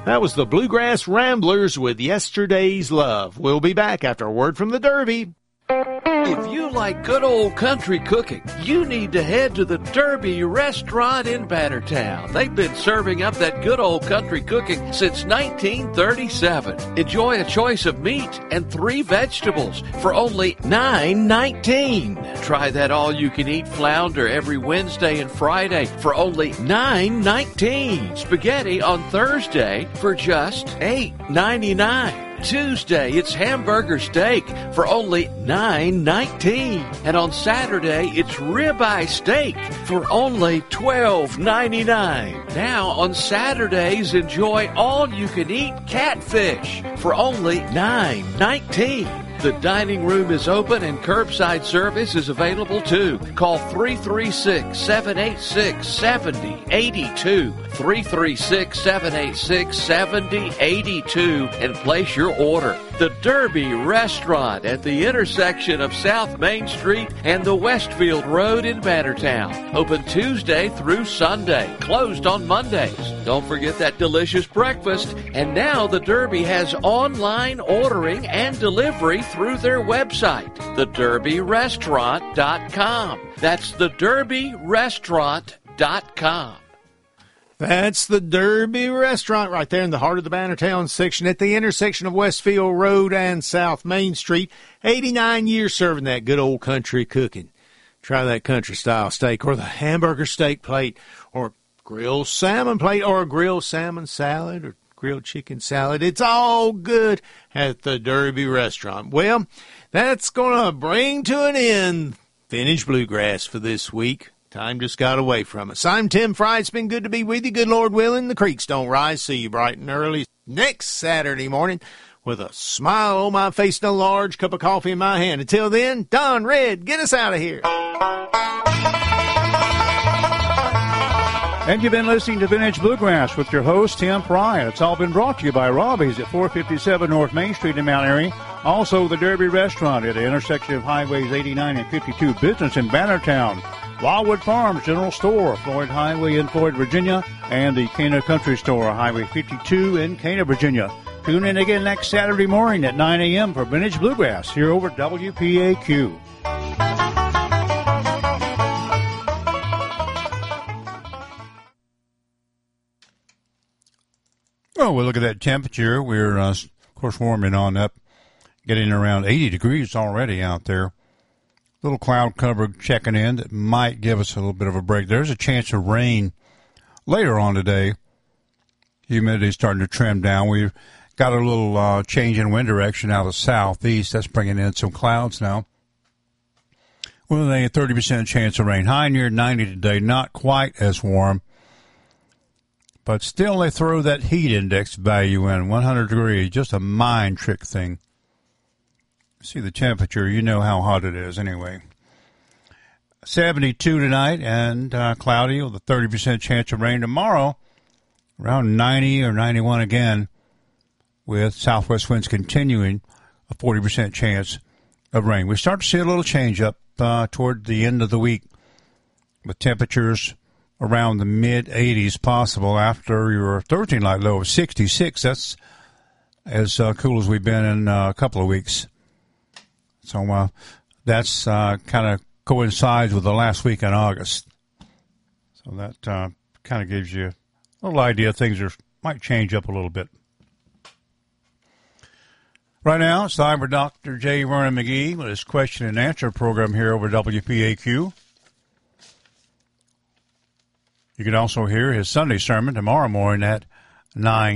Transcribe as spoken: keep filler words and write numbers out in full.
That was the Bluegrass Ramblers with Yesterday's Love. We'll be back after a word from the Derby. If you like good old country cooking, you need to head to the Derby Restaurant in Bannertown. They've been serving up that good old country cooking since nineteen thirty-seven. Enjoy a choice of meat and three vegetables for only nine nineteen. Try that all-you-can-eat flounder every Wednesday and Friday for only nine nineteen. Spaghetti on Thursday for just eight ninety-nine. Tuesday, it's hamburger steak for only nine nineteen. And on Saturday, it's ribeye steak for only twelve ninety-nine. Now, on Saturdays, enjoy all-you-can-eat catfish for only nine nineteen. The dining room is open and curbside service is available too. Call three three six, seven eight six, seven zero eight two, three three six, seven eight six, seven zero eight two, and place your order. The Derby Restaurant at the intersection of South Main Street and the Westfield Road in Bannertown. Open Tuesday through Sunday. Closed on Mondays. Don't forget that delicious breakfast. And now the Derby has online ordering and delivery through their website, the derby restaurant dot com. That's the derby restaurant dot com. That's the Derby Restaurant right there in the heart of the Bannertown section at the intersection of Westfield Road and South Main Street. eighty-nine years serving that good old country cooking. Try that country-style steak or the hamburger steak plate or grilled salmon plate or a grilled salmon salad or grilled chicken salad. It's all good at the Derby Restaurant. Well, that's going to bring to an end Vintage Bluegrass for this week. Time just got away from us. I'm Tim Fry. It's been good to be with you. Good Lord willing, the creeks don't rise. See you bright and early next Saturday morning with a smile on my face and a large cup of coffee in my hand. Until then, Don Red, get us out of here. And you've been listening to Vintage Bluegrass with your host, Tim Fry. It's all been brought to you by Robbie's at four fifty-seven North Main Street in Mount Airy. Also, the Derby Restaurant at the intersection of Highways eighty-nine and fifty-two Business in Bannertown. Wildwood Farms General Store, Floyd Highway in Floyd, Virginia, and the Cana Country Store, Highway fifty-two in Cana, Virginia. Tune in again next Saturday morning at nine a.m. for Vintage Bluegrass here over W P A Q. Oh, well, look at that temperature. We're, uh, of course, warming on up, getting around eighty degrees already out there. Little cloud cover checking in that might give us a little bit of a break. There's a chance of rain later on today. Humidity's starting to trim down. We've got a little uh, change in wind direction out of the southeast. That's bringing in some clouds now. With a thirty percent chance of rain. High near ninety today. Not quite as warm. But still, they throw that heat index value in. one hundred degrees. Just a mind trick thing. See the temperature, you know how hot it is anyway. seventy-two tonight and uh, cloudy with a thirty percent chance of rain. Tomorrow, around ninety or ninety-one again, with southwest winds continuing, a forty percent chance of rain. We start to see a little change up uh, toward the end of the week with temperatures around the mid eighties possible after your Thursday night low of sixty-six. That's as uh, cool as we've been in uh, a couple of weeks. So uh, that's uh, kind of coincides with the last week in August. So that uh, kind of gives you a little idea. Things are might change up a little bit. Right now, it's time for Doctor J. Vernon McGee with his question and answer program here over W P A Q. You can also hear his Sunday sermon tomorrow morning at nine.